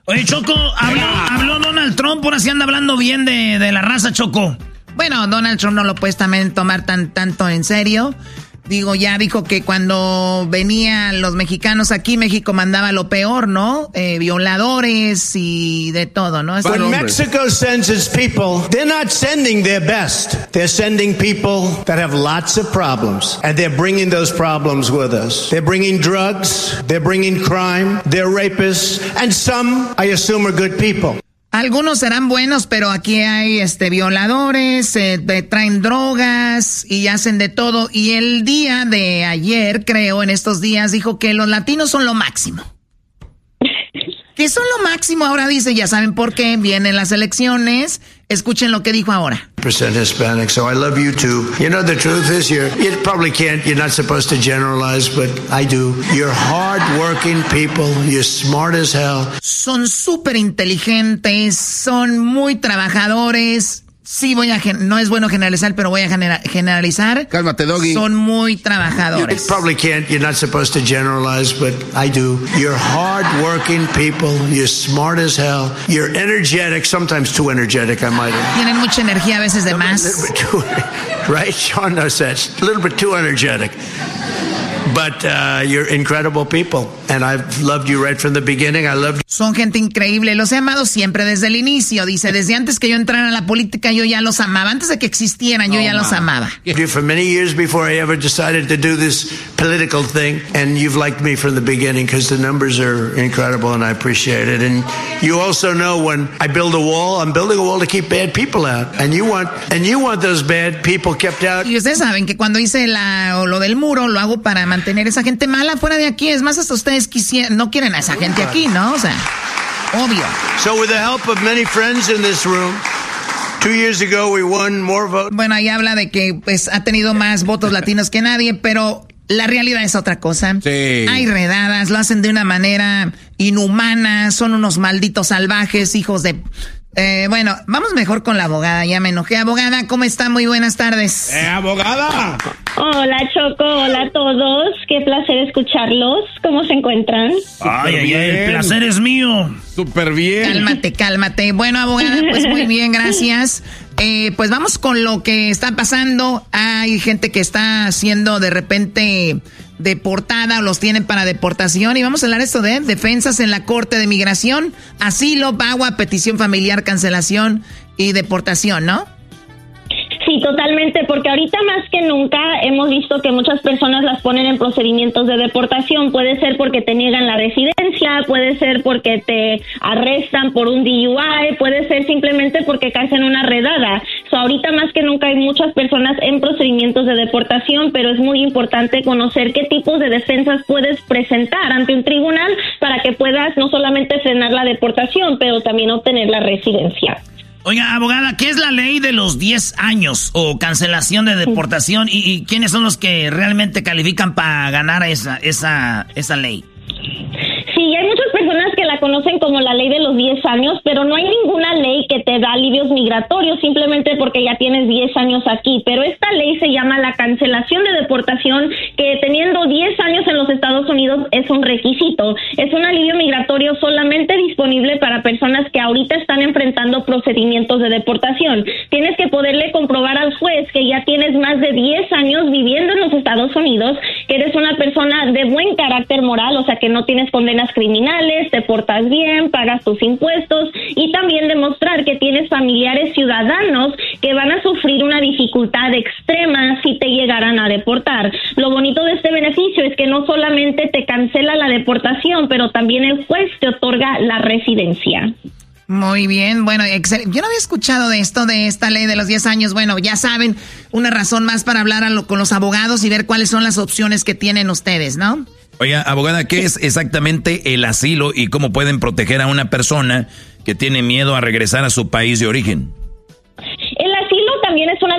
Oye, Choco, habló Donald Trump, por así anda hablando bien de la raza, Choco. Bueno, Donald Trump no lo puedes también tomar tanto en serio. Digo, ya dijo que cuando venían los mexicanos aquí, México mandaba lo peor, ¿no? Violadores y de todo, ¿no? When Mexico sends its people, they're not sending their best. They're sending people that have lots of problems. And they're bringing those problems with us. They're bringing drugs, they're bringing crime, they're rapists, and some, I assume, are good people. Algunos serán buenos, pero aquí hay violadores, traen drogas y hacen de todo. Y el día de ayer, creo, en estos días, dijo que los latinos son lo máximo. Que son lo máximo, ahora dice, ya saben por qué, vienen las elecciones. Escuchen lo que dijo ahora. Percent Hispanic, so I love you too. You know, the truth is you probably can't, you're not supposed to generalize, but I do. You're hardworking people, you're smart as hell. Son súper inteligentes, son muy trabajadores. Sí, no es bueno generalizar, pero voy a generalizar. Cálmate, Doggy. Son muy trabajadores. You probably can't, you're not supposed to generalize, but I do. You're hardworking people, you're smart as hell, you're energetic, sometimes too energetic, I might add. Tienen mucha energía, a veces de más. A little bit too, right? Sean knows that. A little bit too energetic. But you're incredible people, and I've loved you right from the beginning. I loved you. Son gente increíble, los he amado siempre desde el inicio. Dice, desde antes que yo entrara a la política, yo ya los amaba. Antes de que existieran, yo ya los amaba. For many years before I ever decided to do this political thing, and you've liked me from the beginning because the numbers are incredible, and I appreciate it. And you also know when I build a wall, I'm building a wall to keep bad people out, and you want those bad people kept out. Y ustedes saben que cuando hice lo del muro, lo hago para mantener esa gente mala fuera de aquí. Es más, hasta ustedes no quieren a esa gente aquí, ¿no? O sea, obvio. So with the help of many friends in this room, 2 years ago we won more votes. Bueno, ahí habla de que pues ha tenido más votos latinos que nadie, pero la realidad es otra cosa. Sí. Hay redadas, lo hacen de una manera inhumana, son unos malditos salvajes, hijos de... bueno, vamos mejor con la abogada, ya me enojé. Abogada, ¿cómo está? Muy buenas tardes. ¡Abogada! Hola, Choco, hola a todos. Qué placer escucharlos. ¿Cómo se encuentran? Ay, el placer es mío. Súper bien. Cálmate. Bueno, abogada, pues muy bien, gracias. Pues vamos con lo que está pasando. Hay gente que está siendo de repente deportada o los tienen para deportación. Y vamos a hablar esto de defensas en la Corte de Migración, asilo, PAGUA, petición familiar, cancelación y deportación, ¿no? Sí, totalmente, porque ahorita más que nunca hemos visto que muchas personas las ponen en procedimientos de deportación. Puede ser porque te niegan la residencia, puede ser porque te arrestan por un DUI, puede ser simplemente porque caes en una redada. Ahorita más que nunca hay muchas personas en procedimientos de deportación, pero es muy importante conocer qué tipos de defensas puedes presentar ante un tribunal para que puedas no solamente frenar la deportación, pero también obtener la residencia. Oiga, abogada, ¿qué es la ley de los 10 años o cancelación de deportación? ¿Y quiénes son los que realmente califican para ganar esa ley? Sí, hay muchas personas que la conocen como la ley de los 10 años, pero no hay ninguna ley que te da alivios migratorios simplemente porque ya tienes 10 años aquí. Pero esta ley se llama la cancelación de deportación, que teniendo 10 años en los Estados Unidos es un requisito. Es un alivio migratorio solamente disponible para personas que ahorita están enfrentando procedimientos de deportación. Tienes que poderle comprobar al juez que ya tienes más de 10 años viviendo en los Estados Unidos, que eres una persona de buen carácter moral, o sea que no tienes condenas criminales, te portas bien, pagas tus impuestos, y también demostrar que tienes familiares ciudadanos que van a sufrir una dificultad extrema si te llegaran a deportar. Lo bonito de este beneficio es que no solamente te cancela la deportación, pero también el juez te otorga la residencia. Muy bien, bueno, yo no había escuchado de esta ley de los 10 años. Bueno, ya saben, una razón más para hablar con los abogados y ver cuáles son las opciones que tienen ustedes, ¿no? Oiga, abogada, ¿qué es exactamente el asilo y cómo pueden proteger a una persona que tiene miedo a regresar a su país de origen? El asilo también es una de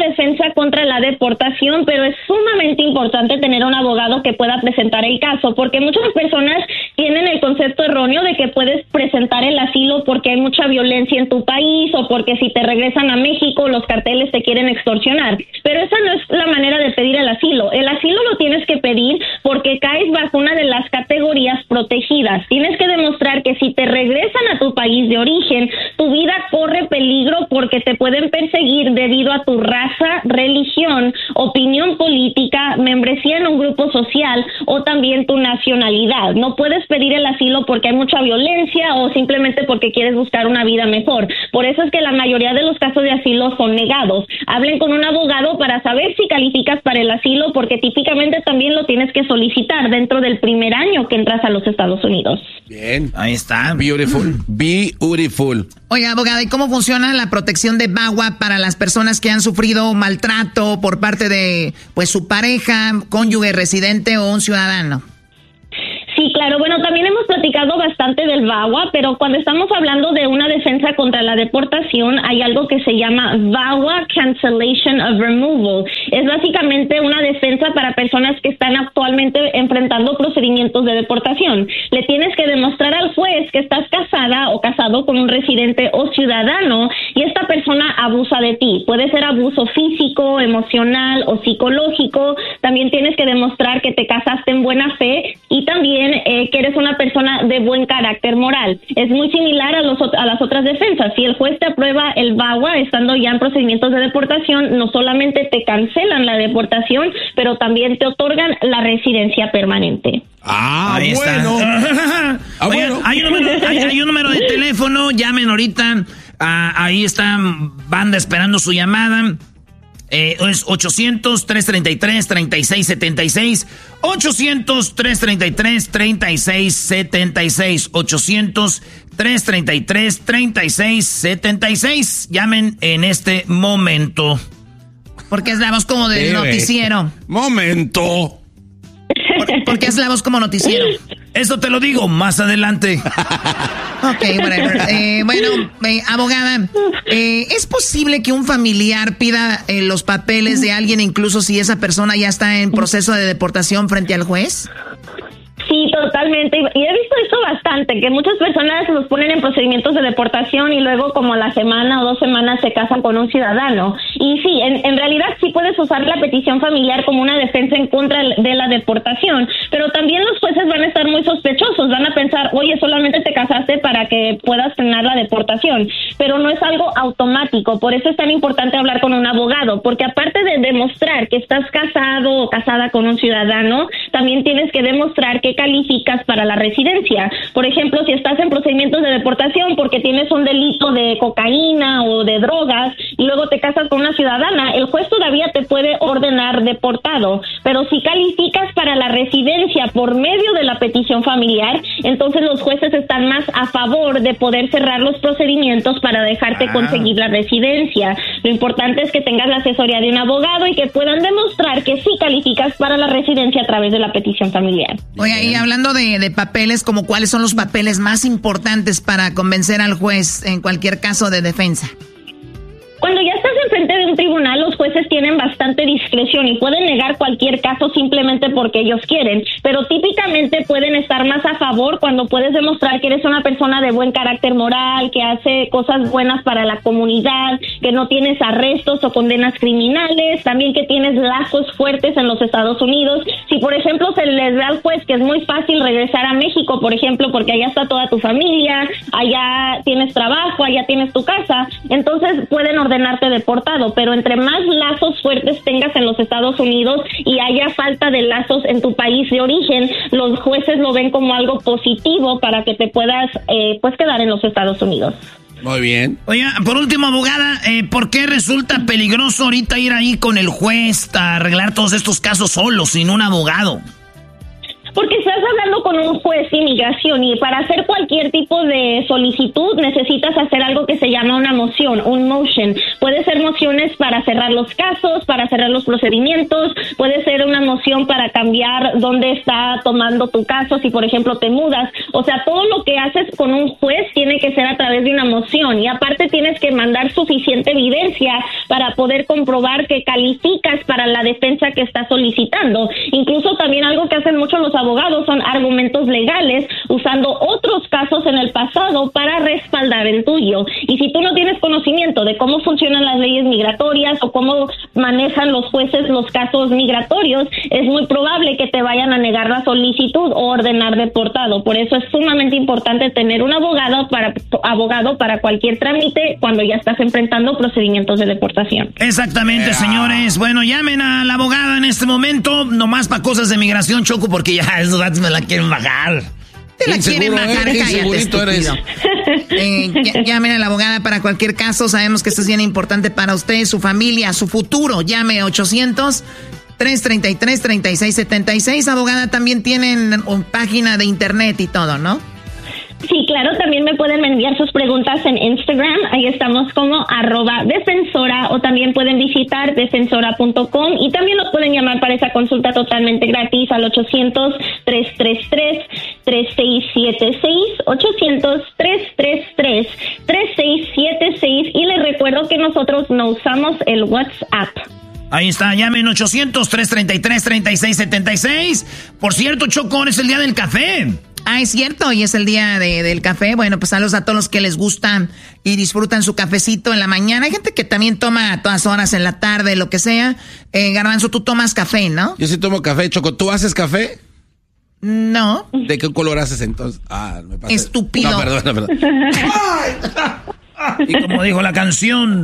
defensa contra la deportación, pero es sumamente importante tener un abogado que pueda presentar el caso, porque muchas personas tienen el concepto erróneo de que puedes presentar el asilo porque hay mucha violencia en tu país o porque si te regresan a México los carteles te quieren extorsionar, pero esa no es la manera de pedir el asilo. El asilo lo tienes que pedir porque caes bajo una de las categorías protegidas. Tienes que demostrar que si te regresan a tu país de origen, tu vida corre peligro porque te pueden perseguir debido a tu raza, religión, opinión política, membresía en un grupo social o también tu nacionalidad. No puedes pedir el asilo porque hay mucha violencia o simplemente porque quieres buscar una vida mejor. Por eso es que la mayoría de los casos de asilo son negados. Hablen con un abogado para saber si calificas para el asilo, porque típicamente también lo tienes que solicitar dentro del primer año que entras a los Estados Unidos. Bien. Ahí está. Beautiful. Beautiful. Oiga, abogada, ¿y cómo funciona la protección de VAWA para las personas que han sufrido maltrato por parte de, pues, su pareja, cónyuge, residente o un ciudadano? Sí, claro. Bueno, también hemos platicado bastante del VAWA, pero cuando estamos hablando de una defensa contra la deportación, hay algo que se llama VAWA Cancellation of Removal. Es básicamente una defensa para personas que están actualmente enfrentando procedimientos de deportación. Le tienes que demostrar al juez que estás casada o casado con un residente o ciudadano y esta persona abusa de ti. Puede ser abuso físico, emocional o psicológico. También tienes que demostrar que te casaste en buena fe y también que eres una persona de buen carácter moral. Es muy similar a las otras defensas. Si el juez te aprueba el VAWA estando ya en procedimientos de deportación, no solamente te cancelan la deportación, pero también te otorgan la residencia permanente. Ahí bueno. Oigan, hay un número de teléfono, llamen ahorita. Ahí está banda esperando su llamada. Es 800-333-3676. 800-333-3676. 800-333-3676. Llamen en este momento. Porque es la voz como del noticiero. Momento. Porque es la voz como noticiero. Eso te lo digo más adelante. Ok, whatever. Abogada, ¿es posible que un familiar pida los papeles de alguien incluso si esa persona ya está en proceso de deportación frente al juez? Sí, totalmente. Y he visto esto bastante, que muchas personas los ponen en procedimientos de deportación y luego como a la semana o 2 semanas se casan con un ciudadano. Y sí, en realidad sí puedes usar la petición familiar como una defensa en contra de la deportación, pero también los jueces van a estar muy sospechosos, van a pensar, oye, solamente te casaste para que puedas frenar la deportación, pero no es algo automático. Por eso es tan importante hablar con un abogado, porque aparte de demostrar que estás casado o casada con un ciudadano, también tienes que demostrar que calificas para la residencia. Por ejemplo, si estás en procedimientos de deportación porque tienes un delito de cocaína o de drogas y luego te casas con una ciudadana, el juez todavía te puede ordenar deportado, pero si calificas para la residencia por medio de la petición familiar, entonces los jueces están más a favor de poder cerrar los procedimientos para dejarte conseguir la residencia. Lo importante es que tengas la asesoría de un abogado y que puedan demostrar que sí calificas para la residencia a través de la petición familiar. Oye, y hablando de papeles, como ¿cuáles son los papeles más importantes para convencer al juez en cualquier caso de defensa? Cuando ya estás enfrente de un tribunal, los jueces tienen bastante discreción y pueden negar cualquier caso simplemente porque ellos quieren, pero típicamente pueden estar más a favor cuando puedes demostrar que eres una persona de buen carácter moral, que hace cosas buenas para la comunidad, que no tienes arrestos o condenas criminales, también que tienes lazos fuertes en los Estados Unidos. Si, por ejemplo, se les ve al juez que es muy fácil regresar a México, por ejemplo, porque allá está toda tu familia, allá tienes trabajo, allá tienes tu casa, entonces pueden ordenarte deportado, pero entre más lazos fuertes tengas en los Estados Unidos y haya falta de lazos en tu país de origen, los jueces lo ven como algo positivo para que te puedas quedar en los Estados Unidos. Muy bien. Oiga, por último, abogada, ¿por qué resulta peligroso ahorita ir ahí con el juez a arreglar todos estos casos solo, sin un abogado? Porque estás hablando con un juez de inmigración y para hacer cualquier tipo de solicitud necesitas hacer algo que se llama una moción, un motion. Puede ser mociones para cerrar los casos, para cerrar los procedimientos, puede ser una moción para cambiar dónde está tomando tu caso, si por ejemplo te mudas. O sea, todo lo que haces con un juez tiene que ser a través de una moción y aparte tienes que mandar suficiente evidencia para poder comprobar que calificas para la defensa que estás solicitando. Incluso también algo que hacen mucho los abogados son argumentos legales usando otros casos en el pasado para respaldar el tuyo. Y si tú no tienes conocimiento de cómo funcionan las leyes migratorias o cómo manejan los jueces los casos migratorios, es muy probable que te vayan a negar la solicitud o ordenar deportado. Por eso es sumamente importante tener un abogado para cualquier trámite cuando ya estás enfrentando procedimientos de deportación. Exactamente, señores. Bueno, llamen a la abogada en este momento, nomás para cosas de migración, Choco, porque ya esos datos me la quieren bajar. Te la quieren bajar, cállate, estúpido. Llamen a la abogada para cualquier caso. Sabemos que esto es bien importante para usted, su familia, su futuro. Llame 800-333-3676. Abogada, también tienen una página de internet y todo, ¿no? Sí, claro, también me pueden enviar sus preguntas en Instagram, ahí estamos como @defensora o también pueden visitar defensora.com y también nos pueden llamar para esa consulta totalmente gratis al 800-333-3676, 800-333-3676 y les recuerdo que nosotros no usamos el WhatsApp. Ahí está, llamen 800-333-3676. Por cierto, Choco, es el día del café. Ah, es cierto, hoy es el día del café. Bueno, pues saludos a todos los que les gustan y disfrutan su cafecito en la mañana. Hay gente que también toma a todas horas en la tarde, lo que sea. Garbanzo, tú tomas café, ¿no? Yo sí tomo café, Choco. ¿Tú haces café? No. ¿De qué color haces entonces? Me pasé. Estúpido. No, perdón. Y como dijo la canción...